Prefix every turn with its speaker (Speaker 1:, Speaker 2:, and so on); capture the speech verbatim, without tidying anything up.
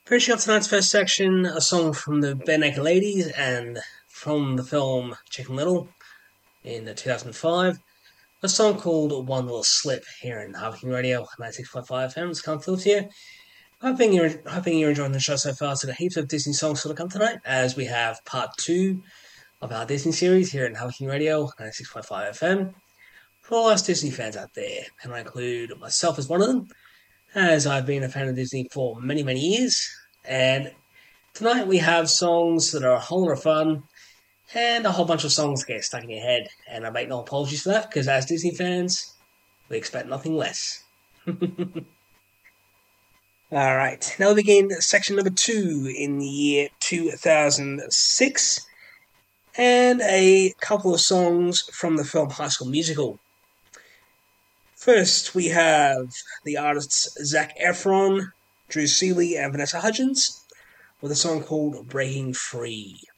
Speaker 1: Finishing up tonight's first section, a song from the Barenaked Ladies and from the film Chicken Little in two thousand five. A song called One Little Slip here in Harvey Radio ninety-six point five F M. It's come through to you. Hoping you're, hoping you're enjoying the show so far. So, got heaps of Disney songs still to come tonight as we have part two of our Disney series here in Harvey Radio ninety-six point five F M. For all us Disney fans out there, and I include myself as one of them, as I've been a fan of Disney for many, many years. And tonight we have songs that are a whole lot of fun, and a whole bunch of songs get stuck in your head. And I make no apologies for that, because as Disney fans, we expect nothing less. Alright, now we begin section number two in the year two thousand six, and a couple of songs from the film High School Musical. First, we have the artists Zac Efron, Drew Seeley, and Vanessa Hudgens with a song called Breaking Free.